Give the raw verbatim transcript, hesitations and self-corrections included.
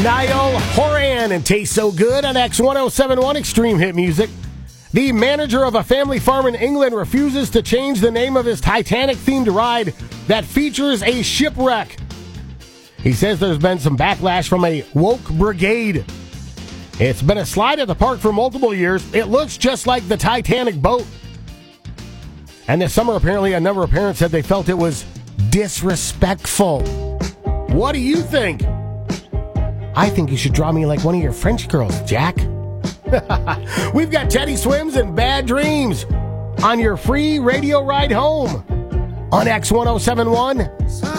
Niall Horan and Taste So Good on X one oh seven point one Extreme Hit Music. The manager of a family farm in England refuses to change the name of his Titanic-themed ride that features a shipwreck. He says there's been some backlash from a woke brigade. It's been a slide at the park for multiple years. It looks just like the Titanic boat. And this summer, apparently, a number of parents said they felt it was disrespectful. What do you think? I think you should draw me like one of your French girls, Jack. We've got Teddy Swims and Bad Dreams on your free radio ride home on X one oh seven point one.